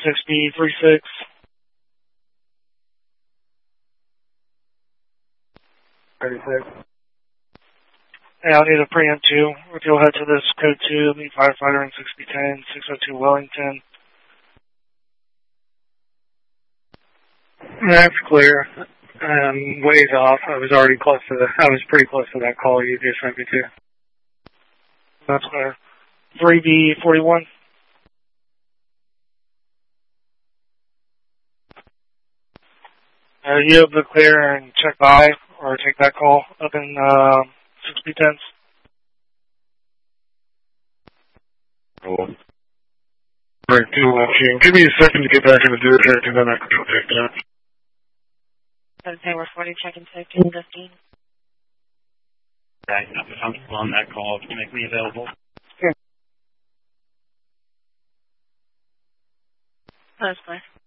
6036. Yeah, I'll need a preempt too. If you'll head to this code 2, meet firefighter in 6010, 602 Wellington. That's clear. Ways off. I was pretty close to that call you just sent me to. That's clear. 3B41. You have the clear and check by or take that call up in 6B10s. Cool. Break 2 Give me a second to get back into do it, and then I can go take that. Okay, we're 40 checking 1515. Okay, I'm on that call. Make me available. That's clear.